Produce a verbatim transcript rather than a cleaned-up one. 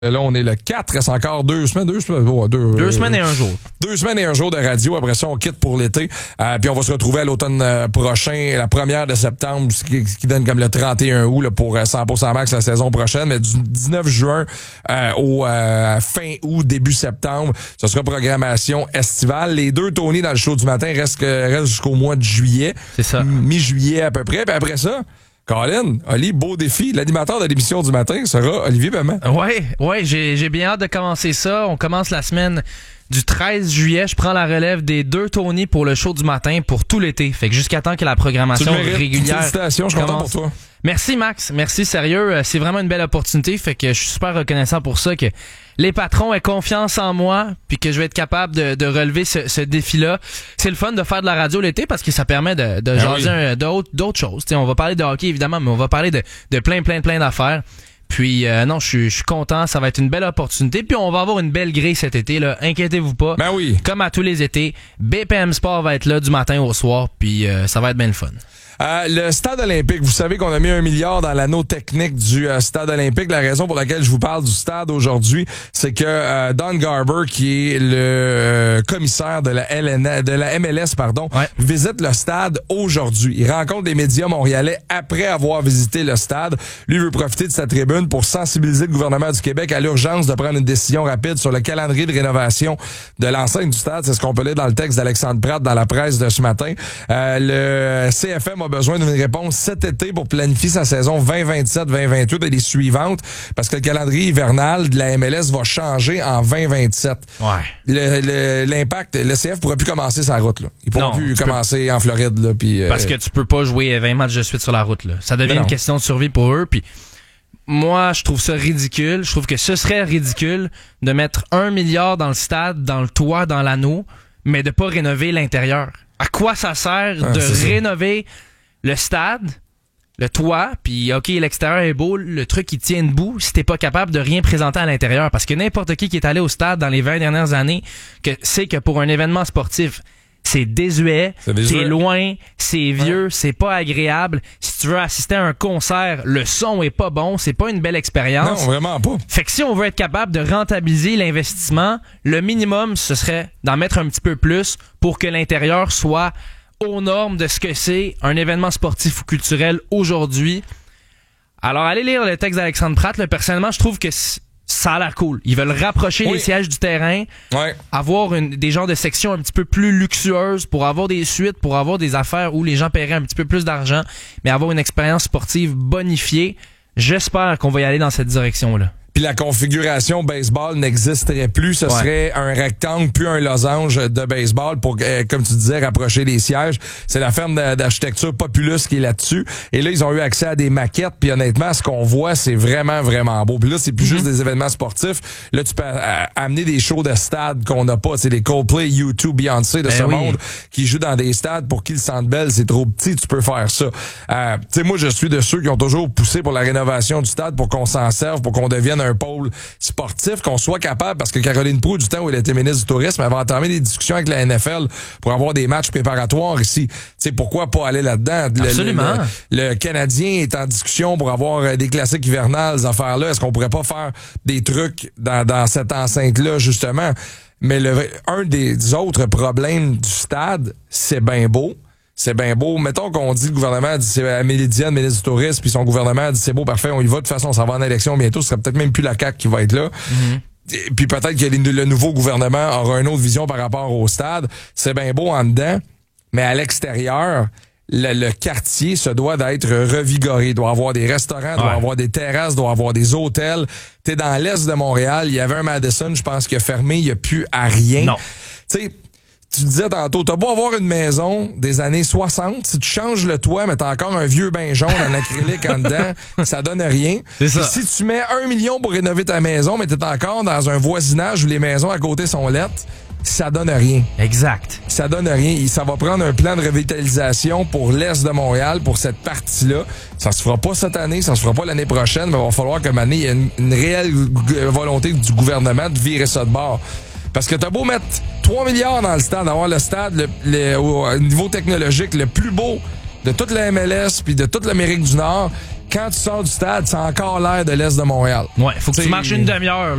Là, on est le quatre, il reste encore deux semaines, deux semaines, oh, deux, deux euh, semaines et un jour. Deux semaines et un jour de radio. Après ça, on quitte pour l'été. Euh, puis on va se retrouver à l'automne euh, prochain, la première de septembre, ce qui, ce qui donne comme le trente et un août là, pour euh, cent pour cent max la saison prochaine. Mais du dix-neuf juin euh, au euh, fin août, début septembre, ce sera programmation estivale. Les deux Tony dans le show du matin restent, restent jusqu'au mois de juillet. C'est ça. Mi-juillet à peu près. Puis après ça... Colin, Oli, beau défi. L'animateur de l'émission du matin sera Olivier Paiement. Ouais, ouais, j'ai, j'ai bien hâte de commencer ça. On commence la semaine du treize juillet. Je prends la relève des deux Tony pour le show du matin pour tout l'été. Fait que jusqu'à temps que la programmation régulière. Félicitations, je suis content pour toi. Merci Max, merci sérieux. C'est vraiment une belle opportunité. Fait que je suis super reconnaissant pour ça que les patrons aient confiance en moi puis que je vais être capable de, de relever ce, ce défi-là. C'est le fun de faire de la radio l'été parce que ça permet de, de jaser ah oui. un, d'autres, d'autres choses. T'sais, on va parler de hockey évidemment, mais on va parler de, de plein, plein, plein d'affaires. Puis euh, non, je suis, je suis content, ça va être une belle opportunité. Puis on va avoir une belle grille cet été, là. Inquiétez-vous pas. Ben oui. Comme à tous les étés, B P M Sport va être là du matin au soir, puis euh, ça va être bien le fun. Euh, le stade olympique, vous savez qu'on a mis un milliard dans l'anneau technique du euh, stade olympique. La raison pour laquelle je vous parle du stade aujourd'hui, c'est que euh, Don Garber, qui est le euh, commissaire de la L N A, de la M L S, pardon, ouais. visite le stade aujourd'hui. Il rencontre les médias montréalais après avoir visité le stade. Lui veut profiter de sa tribune pour sensibiliser le gouvernement du Québec à l'urgence de prendre une décision rapide sur le calendrier de rénovation de l'enceinte du stade. C'est ce qu'on peut lire dans le texte d'Alexandre Pratt dans la presse de ce matin. Euh, le C F M a besoin d'une réponse cet été pour planifier sa saison vingt vingt-sept vingt vingt-huit et les suivantes parce que le calendrier hivernal de la M L S va changer en vingt vingt-sept. Ouais. Le, le, l'impact, le C F pourra plus commencer sa route, là. Il pourra Non, plus commencer peux... en Floride, là, puis. Parce euh... que tu peux pas jouer vingt matchs de suite sur la route, là. Ça devient une question de survie pour eux, puis moi, je trouve ça ridicule. Je trouve que ce serait ridicule de mettre un milliard dans le stade, dans le toit, dans l'anneau, mais de pas rénover l'intérieur. À quoi ça sert ah, de rénover ça. Le stade, le toit, puis OK, l'extérieur est beau, le truc qui tient debout, si t'es pas capable de rien présenter à l'intérieur. Parce que n'importe qui qui est allé au stade dans les vingt dernières années que sait que pour un événement sportif, c'est désuet, c'est, désuet. c'est loin, c'est vieux, ouais. c'est pas agréable. Si tu veux assister à un concert, le son est pas bon, c'est pas une belle expérience. Non, vraiment pas. Fait que si on veut être capable de rentabiliser l'investissement, le minimum, ce serait d'en mettre un petit peu plus pour que l'intérieur soit aux normes de ce que c'est un événement sportif ou culturel aujourd'hui. Alors, allez lire le texte d'Alexandre Pratt. Là, personnellement, je trouve que ça a l'air cool. Ils veulent rapprocher oui. les sièges du terrain, ouais. avoir une, des genres de sections un petit peu plus luxueuses pour avoir des suites, pour avoir des affaires où les gens paieraient un petit peu plus d'argent, mais avoir une expérience sportive bonifiée. J'espère qu'on va y aller dans cette direction-là. Puis la configuration baseball n'existerait plus. Ce ouais. serait un rectangle puis un losange de baseball pour, euh, comme tu disais, rapprocher les sièges. C'est la firme d'architecture Populus qui est là-dessus. Et là, ils ont eu accès à des maquettes. Puis honnêtement, ce qu'on voit, c'est vraiment, vraiment beau. Puis là, c'est plus mm-hmm. juste des événements sportifs. Là, tu peux euh, amener des shows de stade qu'on n'a pas. C'est des Coldplay, U deux, Beyoncé de ben ce oui. monde qui jouent dans des stades pour qui le Centre Bell, c'est trop petit. Tu peux faire ça. Euh, tu sais, moi, je suis de ceux qui ont toujours poussé pour la rénovation du stade pour qu'on s'en serve, pour qu'on devienne un pôle sportif, qu'on soit capable, parce que Caroline Proulx, du temps où elle était ministre du Tourisme, avait entamé des discussions avec la N F L pour avoir des matchs préparatoires ici. Tu sais, pourquoi pas aller là-dedans? Le, Absolument. Le, le, le Canadien est en discussion pour avoir des classiques hivernales, ces affaires-là. Est-ce qu'on pourrait pas faire des trucs dans, dans cette enceinte-là, justement? Mais le, un des autres problèmes du stade, c'est bien beau. C'est bien beau. Mettons qu'on dit, le gouvernement dit, c'est Amélie Diane, ministre du Tourisme, puis son gouvernement dit, c'est beau, parfait, on y va. De toute façon, on s'en va en élection bientôt. Ce serait peut-être même plus la C A Q qui va être là. Mm-hmm. Et puis peut-être que le nouveau gouvernement aura une autre vision par rapport au stade. C'est bien beau en dedans, mais à l'extérieur, le, le quartier se doit d'être revigoré. Il doit avoir des restaurants, il doit ouais. avoir des terrasses, il doit avoir des hôtels. T'es dans l'est de Montréal, il y avait un Madison, je pense, qui a fermé, il n'y a plus à rien. Non. Tu sais, tu disais tantôt, t'as beau avoir une maison des années soixante, si tu changes le toit, mais t'as encore un vieux bain jaune en acrylique en dedans, ça donne rien. C'est ça. Si tu mets un million pour rénover ta maison, mais t'es encore dans un voisinage où les maisons à côté sont lettres, ça donne rien. Exact. Ça donne rien. Ça va prendre un plan de revitalisation pour l'Est de Montréal, pour cette partie-là. Ça se fera pas cette année, ça se fera pas l'année prochaine, mais il va falloir qu'à un moment donné, il y ait une, une réelle volonté du gouvernement de virer ça de bord. Parce que t'as beau mettre trois milliards dans le stade, avoir le stade le, le, au niveau technologique le plus beau de toute la M L S puis de toute l'Amérique du Nord, quand tu sors du stade, c'est encore l'air de l'Est de Montréal. Ouais, faut que T'sais, tu marches une demi-heure.